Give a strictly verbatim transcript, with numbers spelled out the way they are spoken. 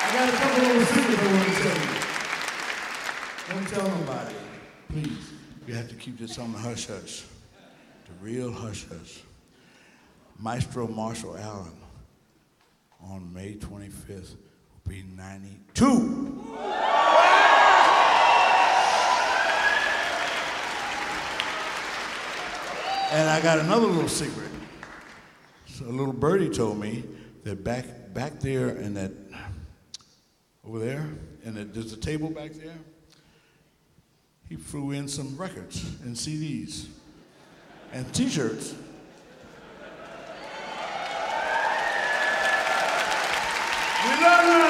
I got a couple of secrets I want to tell you. Don't tell nobody. Please. You have to keep this on the hush hush. The real hush hush. Maestro Marshall Allen on May twenty-fifth will be ninety-two. And I got another little secret. So a little birdie told me that back back there in that, over there, and there's a table back there, he threw in some records and C Ds and t-shirts. We love you.